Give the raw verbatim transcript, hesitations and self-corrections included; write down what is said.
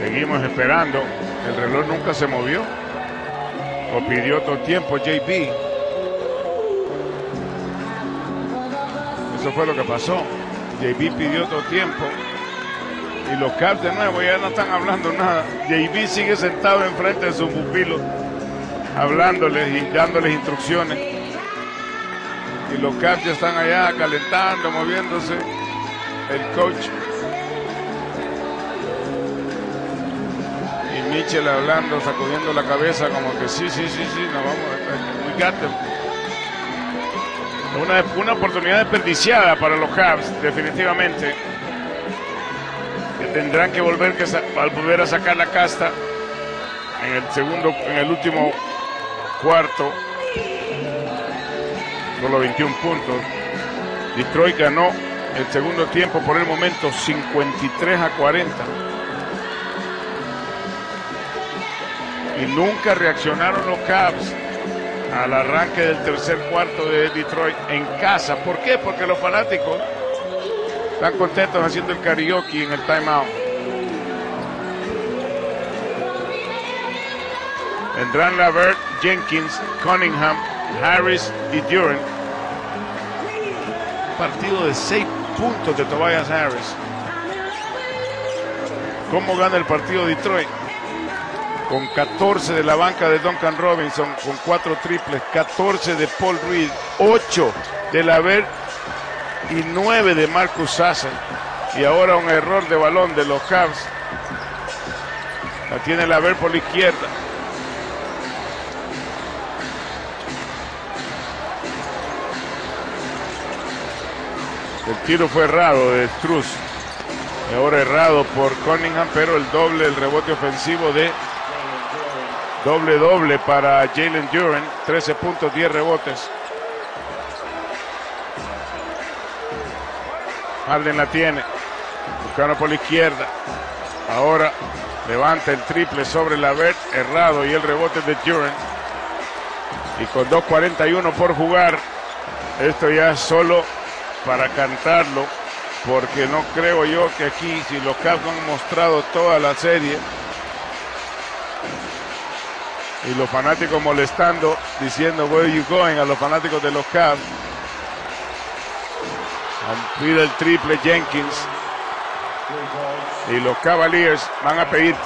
Seguimos esperando. El reloj nunca se movió. O pidió todo el tiempo J B. Eso fue lo que pasó. J B pidió todo el tiempo. Y los Cavs de nuevo ya no están hablando nada. J B sigue sentado enfrente de sus pupilos, hablándoles y dándoles instrucciones. Y los Cavs ya están allá calentando, moviéndose. El coach y Mitchell hablando, sacudiendo la cabeza como que sí, sí, sí, sí, nos vamos, we got them. Una, una oportunidad desperdiciada para los Cavs, definitivamente. Que tendrán que volver, que al volver a sacar la casta en el segundo, en el último cuarto. Solo veintiún puntos. Detroit ganó el segundo tiempo por el momento cincuenta y tres a cuarenta. Y nunca reaccionaron los Cavs al arranque del tercer cuarto de Detroit en casa. ¿Por qué? Porque los fanáticos están contentos haciendo el karaoke en el timeout. Vendrán Lavert, Jenkins, Cunningham, Harris y Duren. Partido de seis puntos de Tobias Harris. ¿Cómo gana el partido Detroit? Con catorce de la banca de Duncan Robinson, con cuatro triples, catorce de Paul Reed, ocho de Lavert y nueve de Marcus Sasser. Y ahora un error de balón de los Cavs. La tiene Lavert por la izquierda. El tiro fue errado de Strus. Y ahora errado por Cunningham, pero el doble, el rebote ofensivo de doble doble para Jalen Duren. trece puntos, diez rebotes. Harden la tiene. Buscando por la izquierda. Ahora levanta el triple sobre Lavert. Errado y el rebote de Duren. Y con dos cuarenta y uno por jugar. Esto ya es solo para cantarlo, porque no creo yo que aquí, si los Cavs han mostrado toda la serie y los fanáticos molestando, diciendo where are you going a los fanáticos de los Cavs. Pide el triple Jenkins y los Cavaliers van a pedir